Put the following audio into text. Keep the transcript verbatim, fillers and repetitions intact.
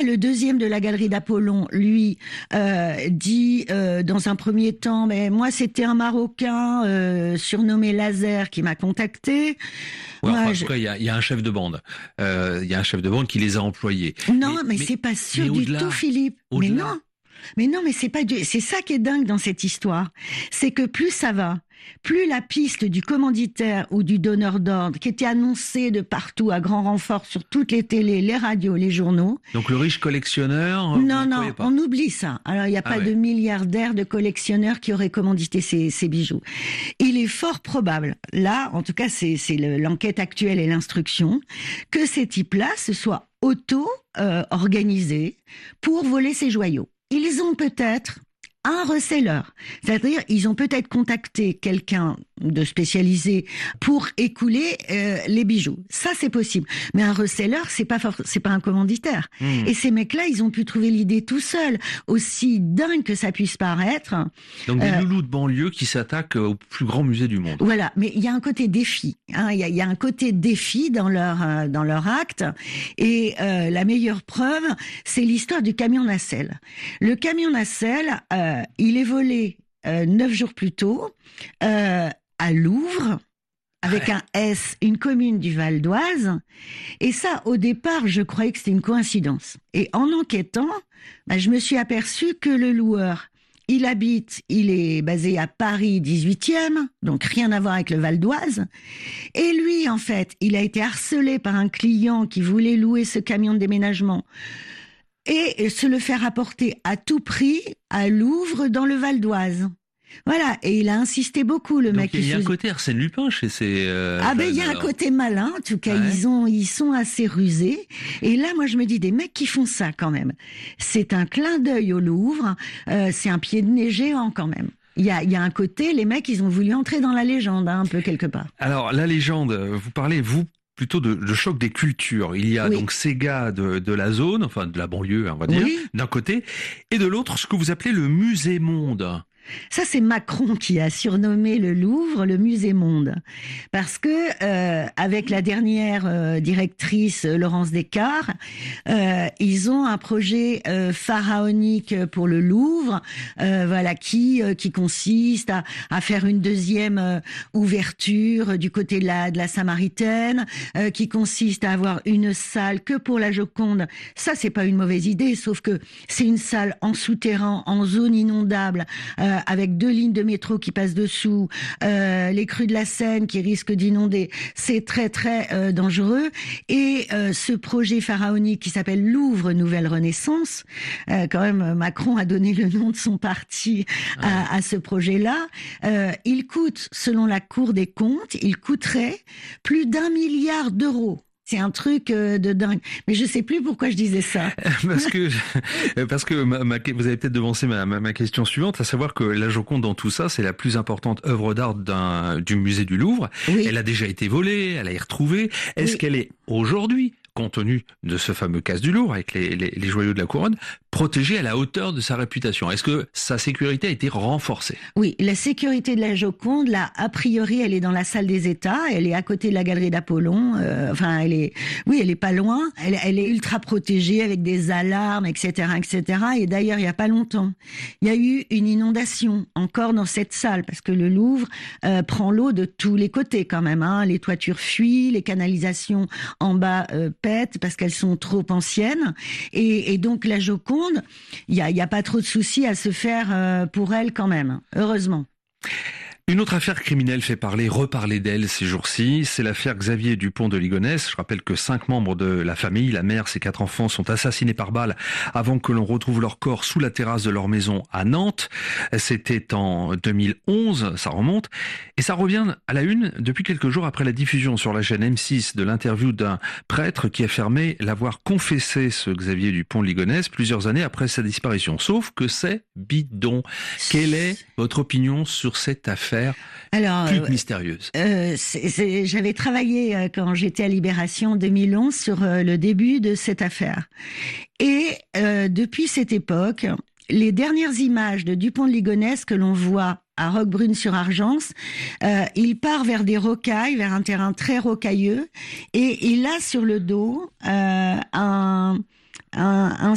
le deuxième de la galerie d'Apollon, lui, euh, dit euh, dans un premier temps, mais moi c'était un Marocain euh, surnommé Laser qui m'a contacté. Ouais, Moi, enfin, en je... tout cas, il y a, il y a un chef de bande. Euh, il y a un chef de bande qui les a employés. Non, mais, mais, mais c'est pas sûr mais du au-delà, tout, Philippe. Mais au-delà. non. Mais non, mais c'est pas du... c'est ça qui est dingue dans cette histoire. C'est que plus ça va, plus la piste du commanditaire ou du donneur d'ordre, qui était annoncée de partout à grand renfort sur toutes les télés, les radios, les journaux. Donc le riche collectionneur. Non, vous non, pas. on oublie ça. Alors il n'y a Ah pas ouais. de milliardaires de collectionneurs qui auraient commandité ces, ces bijoux. Il est fort probable, là, en tout cas, c'est, c'est le, l'enquête actuelle et l'instruction, que ces types-là se soient auto-organisés euh, pour voler ces joyaux. Ils ont peut-être un reseller, c'est-à-dire ils ont peut-être contacté quelqu'un de spécialisé pour écouler euh, les bijoux. Ça c'est possible, mais un reseller c'est pas for- c'est pas un commanditaire. Mmh. Et ces mecs-là ils ont pu trouver l'idée tout seuls, aussi dingue que ça puisse paraître. Donc des euh, loulous de banlieue qui s'attaquent au plus grand musée du monde. Voilà, mais il y a un côté défi, hein, il y a, il y a un côté défi dans leur euh, dans leur acte. Et euh, la meilleure preuve, c'est l'histoire du camion nacelle. Le camion nacelle, euh, il est volé euh, neuf jours plus tôt euh, à Louvres, avec ouais. un S, une commune du Val d'Oise. Et ça, au départ, je croyais que c'était une coïncidence. Et en enquêtant, bah, je me suis aperçue que le loueur, il habite, il est basé à Paris dix-huitième, donc rien à voir avec le Val d'Oise. Et lui, en fait, il a été harcelé par un client qui voulait louer ce camion de déménagement et se le faire apporter à tout prix à Louvres dans le Val d'Oise. Voilà, et il a insisté beaucoup, le Donc mec. Il y a sous... un côté Arsène Lupin chez ces. Euh, ah ben il y a un côté malin, en tout cas ouais. ils ont, ils sont assez rusés. Et là, moi je me dis des mecs qui font ça quand même. C'est un clin d'œil au Louvre, euh, c'est un pied de nez géant quand même. Il y a, il y a un côté, les mecs ils ont voulu entrer dans la légende, hein, un peu quelque part. Alors la légende, vous parlez vous. plutôt de, de choc des cultures. Il y a oui. donc ces gars de, de la zone, enfin de la banlieue, on va dire, oui. d'un côté, et de l'autre, ce que vous appelez le musée monde. Ça, c'est Macron qui a surnommé le Louvre le musée monde. Parce que, euh, avec la dernière euh, directrice, Laurence Descartes, euh, ils ont un projet euh, pharaonique pour le Louvre, euh, voilà, qui, euh, qui consiste à, à faire une deuxième euh, ouverture du côté de la, de la Samaritaine, euh, qui consiste à avoir une salle que pour la Joconde. Ça, c'est pas une mauvaise idée, sauf que c'est une salle en souterrain, en zone inondable, euh, avec deux lignes de métro qui passent dessous, euh, les crues de la Seine qui risquent d'inonder. C'est très, très euh, dangereux. Et euh, ce projet pharaonique qui s'appelle Louvre Nouvelle Renaissance, euh, quand même, Macron a donné le nom de son parti à, ouais. à ce projet-là. Euh, il coûte, selon la Cour des comptes, il coûterait plus d'un milliard d'euros. C'est un truc euh, de dingue. Mais je sais plus pourquoi je disais ça. parce que, parce que ma, ma, vous avez peut-être devancé ma, ma, ma question suivante, à savoir que la Joconde dans tout ça, c'est la plus importante œuvre d'art d'un, du musée du Louvre. Oui. Elle a déjà été volée, elle a été retrouvée. Est-ce oui. qu'elle est aujourd'hui, compte tenu de ce fameux casse du Louvre avec les, les, les joyaux de la couronne, protégée à la hauteur de sa réputation? Est-ce que sa sécurité a été renforcée? Oui, la sécurité de la Joconde, là, a priori, elle est dans la salle des États, elle est à côté de la galerie d'Apollon, euh, enfin, elle est, oui, elle est pas loin, elle, elle est ultra protégée avec des alarmes, et cetera, et cetera. Et d'ailleurs, il y a pas longtemps, il y a eu une inondation encore dans cette salle, parce que le Louvre euh, prend l'eau de tous les côtés quand même, hein. Les toitures fuient, les canalisations en bas euh, pètent parce qu'elles sont trop anciennes, et, et donc la Joconde, il y a, y a pas trop de soucis à se faire euh, pour elle quand même, heureusement. Une autre affaire criminelle fait parler, reparler d'elle ces jours-ci, c'est l'affaire Xavier Dupont de Ligonnès. Je rappelle que cinq membres de la famille, la mère, ses quatre enfants, sont assassinés par balle avant que l'on retrouve leur corps sous la terrasse de leur maison à Nantes. C'était en deux mille onze, ça remonte. Et ça revient à la une depuis quelques jours après la diffusion sur la chaîne M six de l'interview d'un prêtre qui affirmait l'avoir confessé, ce Xavier Dupont de Ligonnès, plusieurs années après sa disparition. Sauf que c'est bidon. Quelle est votre opinion sur cette affaire? Alors, plus que mystérieuse. Euh, c'est, c'est, j'avais travaillé euh, quand j'étais à Libération en deux mille onze sur euh, le début de cette affaire. Et euh, depuis cette époque, les dernières images de Dupont de Ligonnès que l'on voit à Roquebrune-sur-Argence, euh, il part vers des rocailles, vers un terrain très rocailleux, et il a sur le dos euh, un, un, un